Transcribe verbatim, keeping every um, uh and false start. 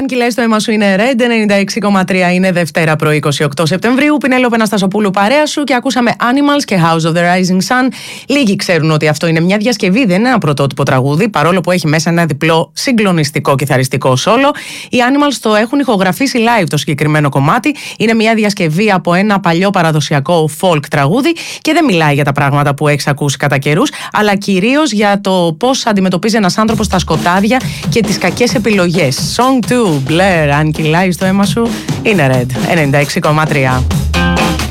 Αν κυλάει το αίμα σου είναι Red, ενενήντα έξι κόμμα τρία είναι Δευτέρα πρωί είκοσι οκτώ Σεπτεμβρίου. Πινέλοπε Αναστασοπούλου παρέα σου και ακούσαμε Animals και House of the Rising Sun. Λίγοι ξέρουν ότι αυτό είναι μια διασκευή, δεν είναι ένα πρωτότυπο τραγούδι, παρόλο που έχει μέσα ένα διπλό συγκλονιστικό κιθαριστικό σόλο. Οι Animals το έχουν ηχογραφήσει live το συγκεκριμένο κομμάτι. Είναι μια διασκευή από ένα παλιό παραδοσιακό folk τραγούδι και δεν μιλάει για τα πράγματα που έχει ακούσει κατά καιρούς, αλλά κυρίως για το πώς αντιμετωπίζει ένας άνθρωπος τα σκοτάδια και τις κακές επιλογές. Song two, Blair, αν κυλάει στο αίμα σου, είναι Red, ενενήντα έξι κόμμα τρία.